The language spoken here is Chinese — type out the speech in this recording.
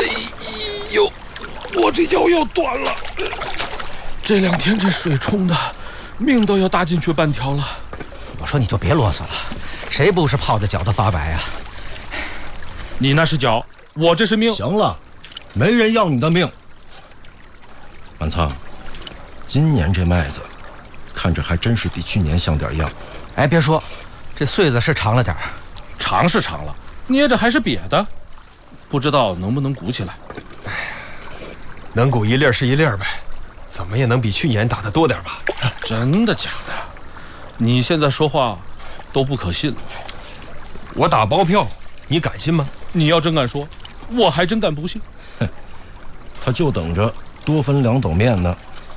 呦，我这腰要断了。这2天这水冲的，命都要搭进去半条了。 我说你就别啰嗦了，谁不是泡的脚都发白啊？ 你那是脚，我这是命。 行了，没人要你的命。满仓，今年这麦子，看着还真是比去年像点样。 哎，别说，这穗子是长了点儿， 长是长了，捏着还是瘪的，不知道能不能鼓起来。 能鼓一粒是一粒呗，怎么也能比去年打得多点吧？ 真的假的？你现在说话都不可信了。 我打包票，你敢信吗？ 你要真敢说，我还真敢不信。 他就等着多分2斗面呢。